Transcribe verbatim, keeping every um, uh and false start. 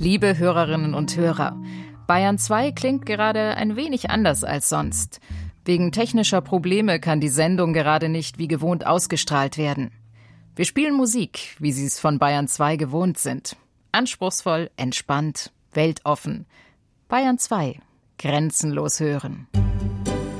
Liebe Hörerinnen und Hörer, Bayern zwei klingt gerade ein wenig anders als sonst. Wegen technischer Probleme kann die Sendung gerade nicht wie gewohnt ausgestrahlt werden. Wir spielen Musik, wie Sie es von Bayern zwei gewohnt sind. Anspruchsvoll, entspannt, weltoffen. Bayern zwei, grenzenlos hören.